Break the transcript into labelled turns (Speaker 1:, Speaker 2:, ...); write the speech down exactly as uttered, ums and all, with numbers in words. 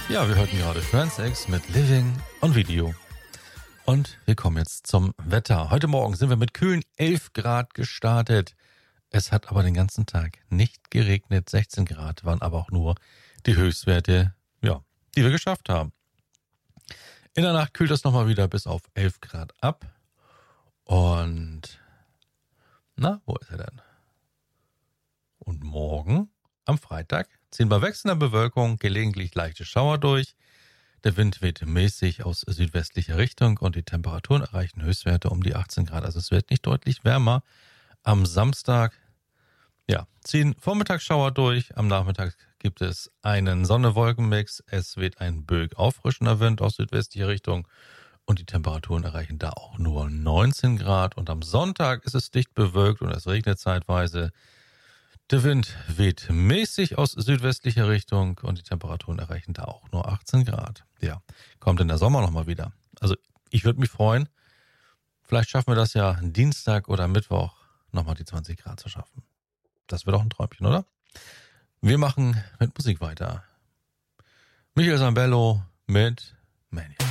Speaker 1: Ja, wir hörten gerade Francis mit Living on Video. Und wir kommen jetzt zum Wetter. Heute Morgen sind wir mit kühlen elf Grad gestartet. Es hat aber den ganzen Tag nicht geregnet. sechzehn Grad waren aber auch nur die Höchstwerte, ja, die wir geschafft haben. In der Nacht kühlt es nochmal wieder bis auf elf Grad ab. Und, na, wo ist er denn? Und morgen, am Freitag, ziehen bei wechselnder Bewölkung gelegentlich leichte Schauer durch. Der Wind weht mäßig aus südwestlicher Richtung und die Temperaturen erreichen Höchstwerte um die achtzehn Grad. Also es wird nicht deutlich wärmer. Am Samstag, ja, ziehen Vormittagsschauer durch. Am Nachmittag gibt es einen Sonne-Wolken-Mix. Es weht ein böig auffrischender Wind aus südwestlicher Richtung und die Temperaturen erreichen da auch nur neunzehn Grad. Und am Sonntag ist es dicht bewölkt und es regnet zeitweise. Der Wind weht mäßig aus südwestlicher Richtung und die Temperaturen erreichen da auch nur achtzehn Grad. Ja, kommt in der Sommer nochmal wieder. Also ich würde mich freuen, vielleicht schaffen wir das ja Dienstag oder Mittwoch nochmal die zwanzig Grad zu schaffen. Das wäre doch ein Träumchen, oder? Wir machen mit Musik weiter. Michael Sambello mit Mania.